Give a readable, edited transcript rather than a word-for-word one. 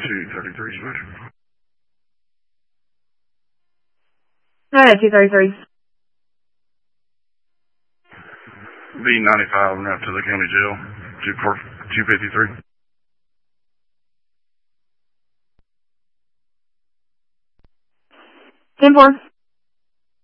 233, switch. Alright, 233. V95 and out to the county jail, 253. 10-4.